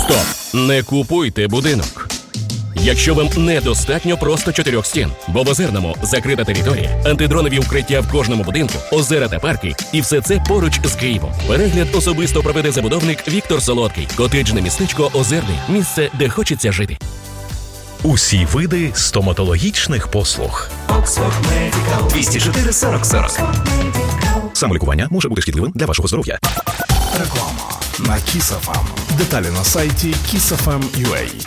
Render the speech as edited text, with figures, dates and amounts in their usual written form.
Стоп! Не купуйте будинок. Якщо вам недостатньо просто 4 стін, бо в Озерному закрита територія, антидронові укриття в кожному будинку, озера та парки, і все це поруч з Києвом. Перегляд особисто проведе забудовник Віктор Солодкий. Котеджне містечко Озерний. Місце, де хочеться жити. Усі види стоматологічних послуг. Oxford Medical 204 40 40. Самолікування може бути шкідливим для вашого здоров'я. Реклама на Kiss FM. Деталі на сайті kissfm.ua.